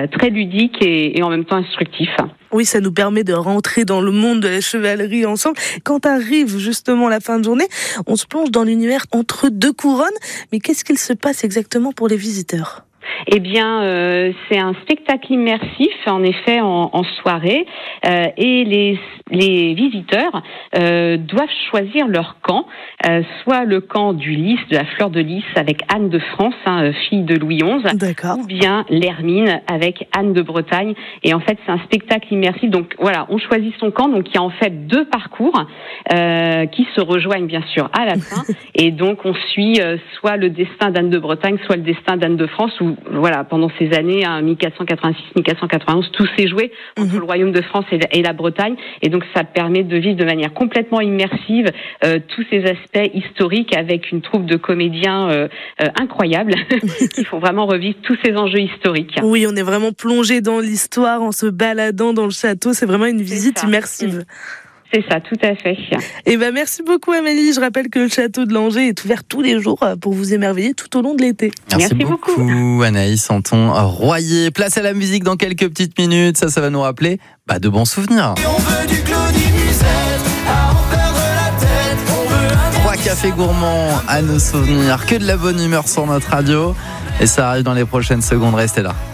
très ludique et en même temps instructif. Oui, ça nous permet de rentrer dans le monde de la chevalerie ensemble. Quand arrive justement la fin de journée, on se plonge dans l'univers entre deux couronnes. Mais qu'est-ce qu'il se passe exactement pour les visiteurs ? Eh bien, c'est un spectacle immersif, en effet, en soirée, et les visiteurs doivent choisir leur camp, soit le camp du lys, de la fleur de lys avec Anne de France, fille de Louis XI, D'accord. ou bien l'Hermine avec Anne de Bretagne. Et en fait, c'est un spectacle immersif. Donc voilà, on choisit son camp. Donc il y a en fait 2 parcours qui se rejoignent bien sûr à la fin. Et donc on suit soit le destin d'Anne de Bretagne, soit le destin d'Anne de France, où voilà, pendant ces années, 1486-1491, tout s'est joué entre le royaume de France et la Bretagne. Et donc, ça permet de vivre de manière complètement immersive tous ces aspects historiques avec une troupe de comédiens incroyables qui font vraiment revivre tous ces enjeux historiques. Oui, on est vraiment plongé dans l'histoire en se baladant dans le château. C'est vraiment une visite immersive. C'est ça, tout à fait. Et merci beaucoup Amélie. Je rappelle que le château de Langeais est ouvert tous les jours pour vous émerveiller tout au long de l'été. Merci beaucoup Anaïs Santon Royer. Place à la musique dans quelques petites minutes. Ça va nous rappeler de bons souvenirs. Et on veut du Claudie Musette, à en perdre la tête. On veut 3 cafés gourmands à nos souvenirs. Que de la bonne humeur sur notre radio. Et ça arrive dans les prochaines secondes. Restez là.